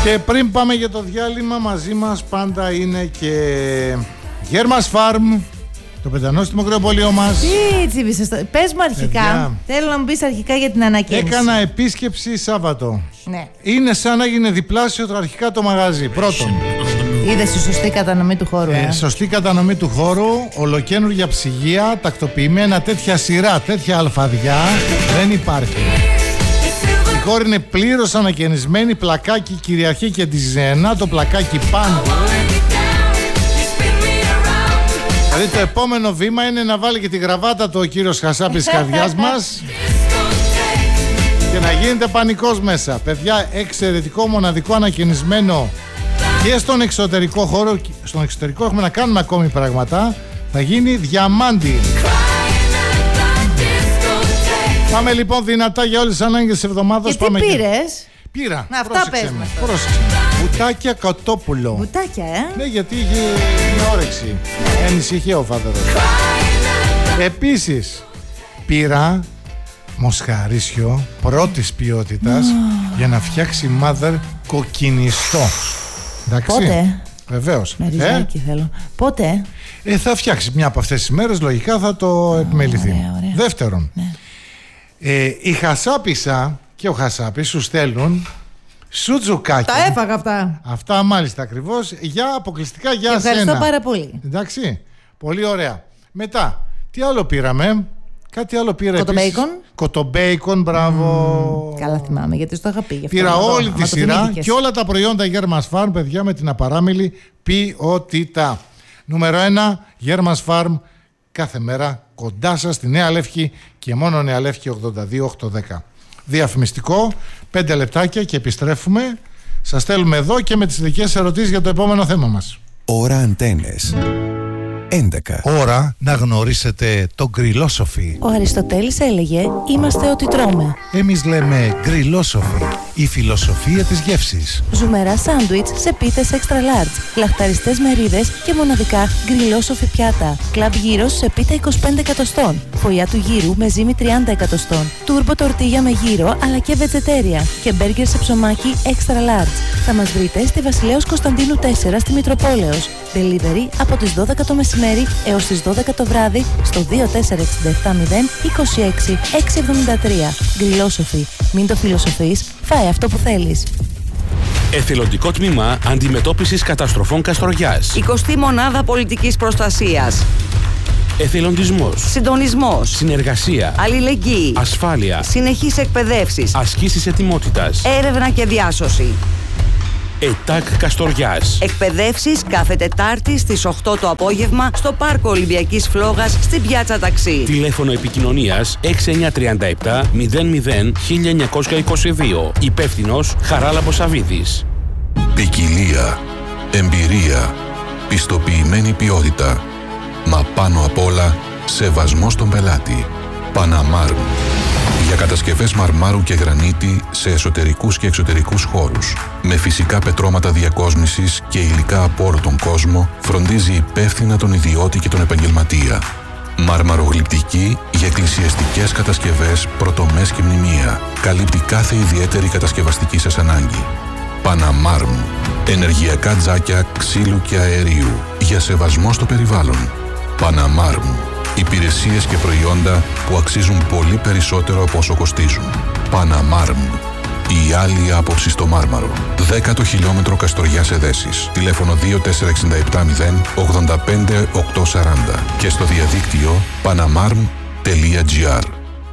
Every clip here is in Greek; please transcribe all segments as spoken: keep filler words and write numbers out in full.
Και πριν πάμε για το διάλειμμα, μαζί μας πάντα είναι και Γέρμας Φάρμ, το πεντανόστιμο κρεοπολείο μας. Τι τσίβησες, πες μου αρχικά. Παιδιά, θέλω να μου πεις αρχικά για την ανακαίνιση. Έκανα επίσκεψη Σάββατο. Ναι. Είναι σαν να έγινε διπλάσιο το αρχικά το μαγαζί. Πρώτον, είδες η σωστή κατανομή του χώρου. ε, ε. σωστή κατανομή του χώρου, ολοκαίνουργια ψυγεία, τακτοποιημένα, τέτοια σειρά, τέτοια αλφαδιά δεν υπάρχει. Η χώρη είναι πλήρως ανακαινισμένη, πλακάκι κυριαρχεί και τη Ζένα, το πλακάκι πάντου. Δηλαδή το επόμενο βήμα είναι να βάλει και τη γραβάτα του ο κύριος Χασάπης της καρδιάς μας και να γίνεται πανικός μέσα. Παιδιά, εξαιρετικό, μοναδικό, ανακαινισμένο και στον εξωτερικό χώρο. Στον εξωτερικό έχουμε να κάνουμε ακόμη πράγματα. Θα γίνει διαμάντι. Πάμε λοιπόν δυνατά για όλες τις ανάγκες της εβδομάδας. Και τι Πάμε πήρες? Και... Πήρα. Να, αυτά πες μας. Πρόσεξε. Βουτάκια κοτόπουλο. Βουτάκια, ε. Ναι, γιατί είχε μια όρεξη. Ανησυχία ο φάδερος. Επίσης, πήρα μοσχαρίσιο πρώτης ποιότητας oh. για να φτιάξει mother κοκκινιστό. Εντάξει. Πότε? Βεβαίως. Με ριζάκι ε? θέλω. Πότε? Ε, θα φτιάξει μια από αυτές τις μέρες, λογικά θα το oh, επιμεληθεί. Ωραία, ωραία. Δεύτερον, ναι. ε, η Χασάπισσα και ο Χασάπης σου στέλνουν σουτζουκάκια. Τα έφαγα αυτά. Αυτά μάλιστα ακριβώς, για αποκλειστικά για και ευχαριστώ σένα. πάρα πολύ. Εντάξει, πολύ ωραία. Μετά, τι άλλο πήραμε? Κάτι άλλο πήρα επίσης. Κοτομπέικον. Κοτομπέικον, μπράβο. Mm, καλά θυμάμαι, γιατί στο είχα πει. Γι' αυτό πήρα το, όλη τη σειρά και όλα τα προϊόντα Γέρμας Φάρμ, παιδιά, με την απαράμιλη ποιότητα. Νούμερο ένα, Γέρμας Φάρμ, κάθε μέρα κοντά σας στη Νέα Λεύκη και μόνο Νέα Λεύκη ογδόντα δύο οκτακόσια δέκα. Διαφημιστικό, πέντε λεπτάκια και επιστρέφουμε. Σας στέλνουμε εδώ και με τις δικές ερωτήσεις για το επόμενο θέμα μας. Ώρα Αντένες έντεκα. Ώρα να γνωρίσετε το γκριλόσοφι. Ο Αριστοτέλης έλεγε «Είμαστε ό,τι τρώμε». Εμείς λέμε γκριλόσοφι, η φιλοσοφία της γεύσης. Ζουμερά σάντουιτς σε πίτες extra large, λαχταριστές μερίδες και μοναδικά γκριλόσοφι πιάτα. Κλαμπ γύρος σε πίτα είκοσι πέντε εκατοστών, φωλιά του γύρου με ζύμη τριάντα εκατοστών, τούρμπο τορτίγια με γύρο αλλά και βετζετέρια και μπέργκερ σε ψωμάκι extra large. Θα μας βρείτε στη Βασιλέως Κωνσταντίνου τέσσερα στη Μητροπόλεως. Delivery από τις δώδεκα το μεσημέρι έως τις δώδεκα το βράδυ στο δύο τέσσερα έξι επτά μηδέν είκοσι έξι εξακόσια εβδομήντα τρία. Γκριλόσοφι. Μην το φιλοσοφείς, φάε αυτό που θέλεις. Εθελοντικό τμήμα αντιμετώπισης καταστροφών Καστοριάς. εικοστή μονάδα πολιτικής προστασίας. Εθελοντισμός. Συντονισμός. Συνεργασία. Αλληλεγγύη. Ασφάλεια. Συνεχής εκπαιδεύσεις. Ασκήσεις ετοιμότητας. Έρευνα και διάσωση. ΕΤΑΚ Καστοριάς. Εκπαιδεύσεις κάθε Τετάρτη στις οκτώ το απόγευμα στο Πάρκο Ολυμπιακής Φλόγας στην Πιάτσα Ταξί. Τηλέφωνο επικοινωνίας έξι εννιά τρία επτά μηδέν μηδέν χίλια εννιακόσια είκοσι δύο. Υπεύθυνος Χαράλαμπος Σαββίδης. Ποικιλία, εμπειρία, πιστοποιημένη ποιότητα, μα πάνω απ' όλα σεβασμός στον πελάτη. Παναμάρμ. Για κατασκευές μαρμάρου και γρανίτη σε εσωτερικούς και εξωτερικούς χώρους. Με φυσικά πετρώματα διακόσμησης και υλικά από όλο τον κόσμο, φροντίζει υπεύθυνα τον ιδιώτη και τον επαγγελματία. Μαρμαρογλυπτική για εκκλησιαστικές κατασκευές, πρωτομές και μνημεία. Καλύπτει κάθε ιδιαίτερη κατασκευαστική σας ανάγκη. Παναμάρμ. Ενεργειακά τζάκια ξύλου και αερίου. Για σεβασμό στο περιβάλλον. Παναμάρμ. Υπηρεσίες και προϊόντα που αξίζουν πολύ περισσότερο από όσο κοστίζουν. Παναμάρμ. Η άλλη άποψη στο Μάρμαρο. Δέκατο χιλιόμετρο Καστοριάς Εδέσης. Τηλέφωνο δύο τέσσερα έξι επτά μηδέν ογδόντα πέντε οκτακόσια σαράντα και στο διαδίκτυο παναμάρμ τελεία τζι άρ.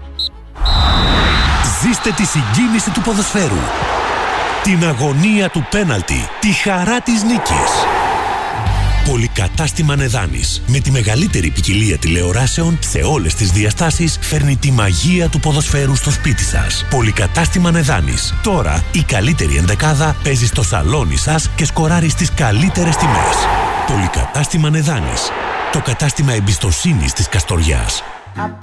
Ζήστε τη συγκίνηση του ποδοσφαίρου. Την αγωνία του πέναλτι. Τη χαρά της νίκης. Πολυκατάστημα Νεδάνης, με τη μεγαλύτερη ποικιλία τηλεοράσεων σε όλες τις διαστάσεις, φέρνει τη μαγεία του ποδοσφαίρου στο σπίτι σας. Πολυκατάστημα Νεδάνης. Τώρα η καλύτερη ενδεκάδα παίζει στο σαλόνι σας και σκοράρει στις καλύτερες τιμές. Πολυκατάστημα Νεδάνης. Το κατάστημα εμπιστοσύνης της Καστοριάς.